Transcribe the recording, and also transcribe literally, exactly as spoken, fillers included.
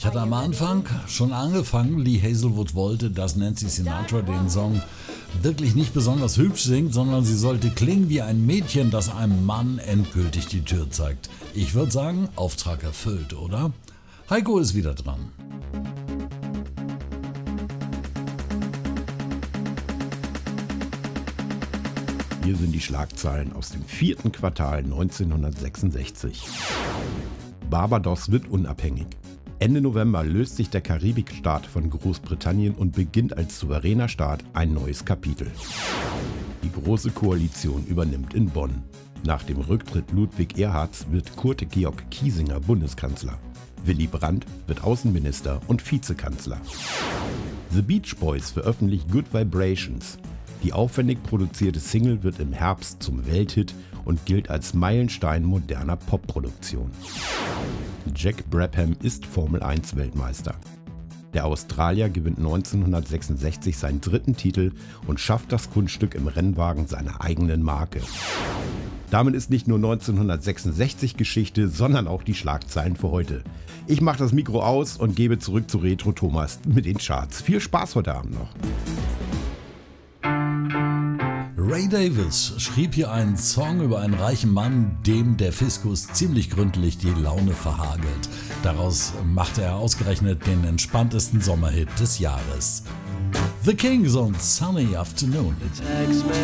Ich hatte am Anfang schon angefangen, Lee Hazelwood wollte, dass Nancy Sinatra den Song wirklich nicht besonders hübsch singt, sondern sie sollte klingen wie ein Mädchen, das einem Mann endgültig die Tür zeigt. Ich würde sagen, Auftrag erfüllt, oder? Heiko ist wieder dran. Hier sind die Schlagzeilen aus dem vierten Quartal neunzehnhundertsechsundsechzig. Barbados wird unabhängig. Ende November löst sich der Karibikstaat von Großbritannien und beginnt als souveräner Staat ein neues Kapitel. Die Große Koalition übernimmt in Bonn. Nach dem Rücktritt Ludwig Erhards wird Kurt Georg Kiesinger Bundeskanzler. Willy Brandt wird Außenminister und Vizekanzler. The Beach Boys veröffentlicht Good Vibrations. Die aufwendig produzierte Single wird im Herbst zum Welthit und gilt als Meilenstein moderner Popproduktion. Jack Brabham ist Formel eins Weltmeister. Der Australier gewinnt neunzehnhundertsechsundsechzig seinen dritten Titel und schafft das Kunststück im Rennwagen seiner eigenen Marke. Damit ist nicht nur neunzehnhundertsechsundsechzig Geschichte, sondern auch die Schlagzeilen für heute. Ich mache das Mikro aus und gebe zurück zu Retro Thomas mit den Charts. Viel Spaß heute Abend noch. Ray Davies schrieb hier einen Song über einen reichen Mann, dem der Fiskus ziemlich gründlich die Laune verhagelt. Daraus machte er ausgerechnet den entspanntesten Sommerhit des Jahres. The Kings on Sunny Afternoon.